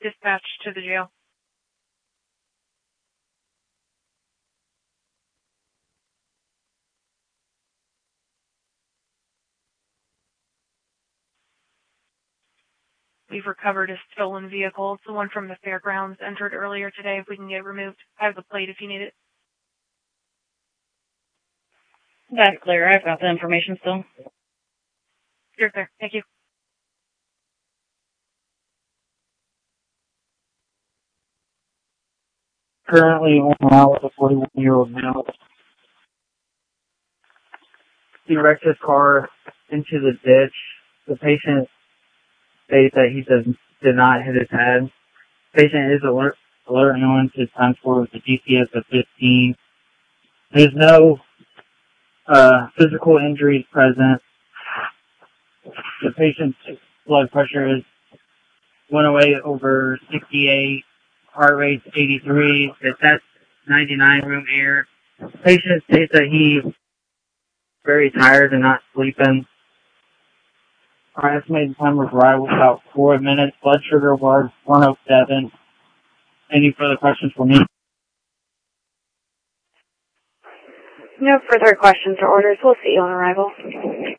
dispatched to the jail. We've recovered a stolen vehicle. It's the one from the fairgrounds, entered earlier today. If we can get it removed, I have the plate if you need it. That's clear. I've got the information still. You're there. Thank you. Currently on route with a 41-year-old male. He wrecked his car into the ditch. The patient states that he did not hit his head. Patient is alert ambulance is transported with the GPS of 15. There's no physical injuries present. The patient's blood pressure is 108 over 68. Heart rate's 83. That's 99 room air. The patient states that he's very tired and not sleeping. Our estimated time of arrival was about 4 minutes. Blood sugar was 107. Any further questions for me? No further questions or orders. We'll see you on arrival.